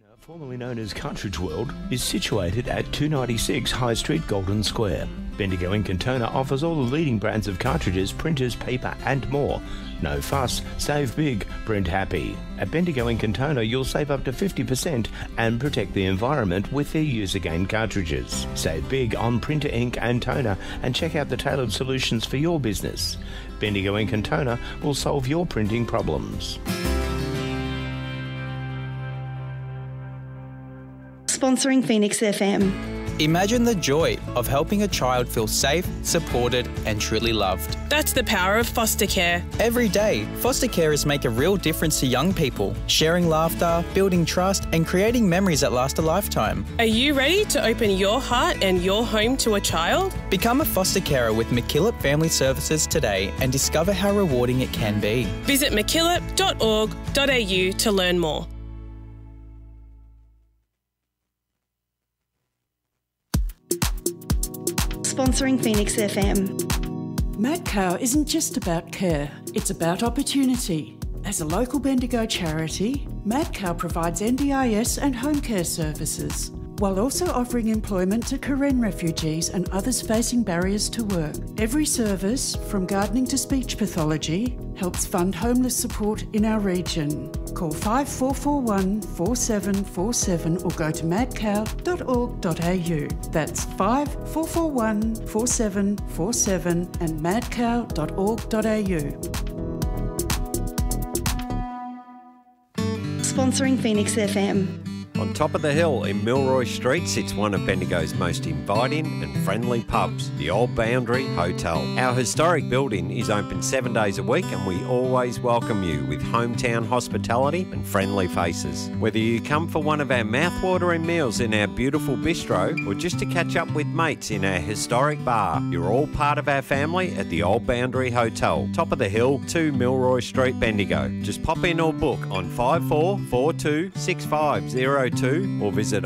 Formerly known as Cartridge World, is situated at 296 High Street, Golden Square. Bendigo Ink and Toner offers all the leading brands of cartridges, printers, paper and more. No fuss, save big, print happy. At Bendigo Ink and Toner you'll save up to 50% and protect the environment with their Use Again cartridges. Save big on printer ink and toner and check out the tailored solutions for your business. Bendigo Ink and Toner will solve your printing problems. Sponsoring Phoenix FM. Imagine the joy of helping a child feel safe, supported and truly loved. That's the power of foster care. Every day, foster carers make a real difference to young people, sharing laughter, building trust and creating memories that last a lifetime. Are you ready to open your heart and your home to a child? Become a foster carer with MacKillop Family Services today and discover how rewarding it can be. Visit mackillop.org.au to learn more. Sponsoring Phoenix FM. MadCow isn't just about care, it's about opportunity. As a local Bendigo charity, MadCow provides NDIS and home care services, while also offering employment to Karen refugees and others facing barriers to work. Every service, from gardening to speech pathology, helps fund homeless support in our region. Call 5441 4747 or go to madcow.org.au. That's 5441 4747 and madcow.org.au. Sponsoring Phoenix FM. On top of the hill in Milroy Street sits one of Bendigo's most inviting and friendly pubs, the Old Boundary Hotel. Our historic building is open 7 days a week and we always welcome you with hometown hospitality and friendly faces. Whether you come for one of our mouthwatering meals in our beautiful bistro or just to catch up with mates in our historic bar, you're all part of our family at the Old Boundary Hotel, top of the hill, 2 Milroy Street, Bendigo. Just pop in or book on 5442 6502 or visit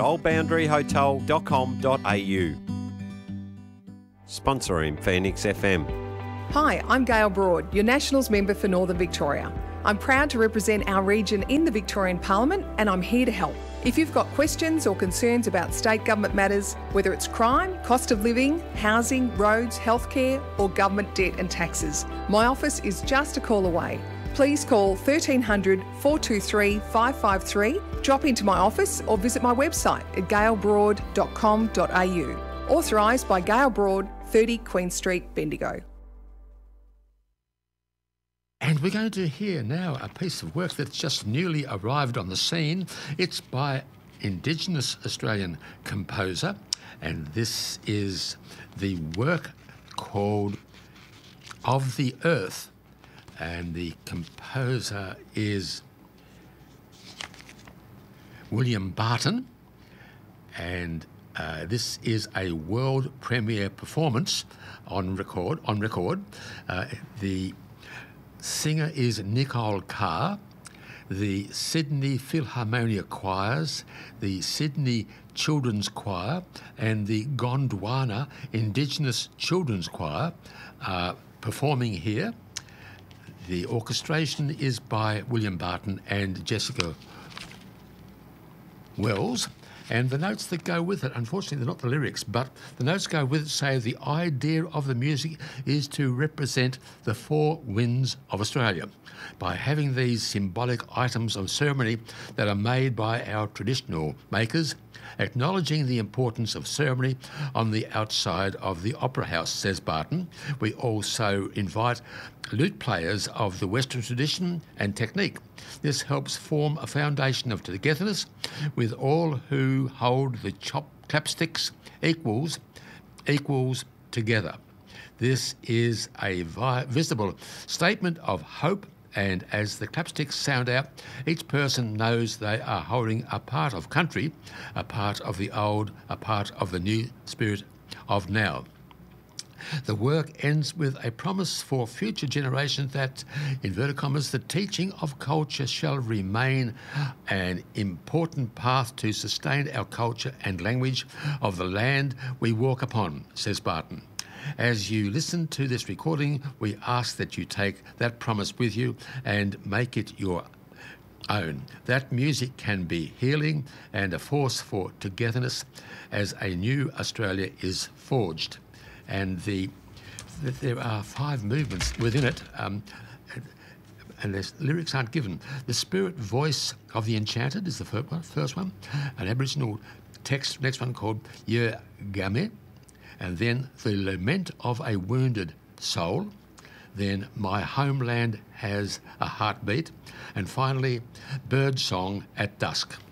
oldboundaryhotel.com.au. Sponsoring Phoenix FM. Hi, I'm Gail Broad, your Nationals member for Northern Victoria. I'm proud to represent our region in the Victorian Parliament and I'm here to help. If you've got questions or concerns about state government matters, whether it's crime, cost of living, housing, roads, healthcare or government debt and taxes, my office is just a call away. Please call 1300 423 553, drop into my office or visit my website at gailbroad.com.au. Authorised by Gail Broad, 30 Queen Street, Bendigo. And we're going to hear now a piece of work that's just newly arrived on the scene. It's by Indigenous Australian composer, and this is the work called Of the Earth. And the composer is William Barton, and this is a world premiere performance on record. The singer is Nicole Carr. The Sydney Philharmonia Choirs, the Sydney Children's Choir, and the Gondwana Indigenous Children's Choir are performing here. The orchestration is by William Barton and Jessica Wells, and the notes that go with it, unfortunately they're not the lyrics, but the notes go with it say the idea of the music is to represent the 4 winds of Australia by having these symbolic items of ceremony that are made by our traditional makers, acknowledging the importance of ceremony on the outside of the Opera House, says Barton. We also invite lute players of the Western tradition and technique. This helps form a foundation of togetherness with all who hold the clapsticks equals together. This is a visible statement of hope, and as the clapsticks sound out, each person knows they are holding a part of country, a part of the old, a part of the new spirit of now. The work ends with a promise for future generations that, inverted commas, the teaching of culture shall remain an important path to sustain our culture and language of the land we walk upon, says Barton. As you listen to this recording, we ask that you take that promise with you and make it your own. That music can be healing and a force for togetherness as a new Australia is forged. And there are 5 movements within it, and the lyrics aren't given. The spirit voice of the enchanted is the first one, an Aboriginal text, next one called Yer Game, and then the lament of a wounded soul, then my homeland has a heartbeat, and finally bird song at dusk.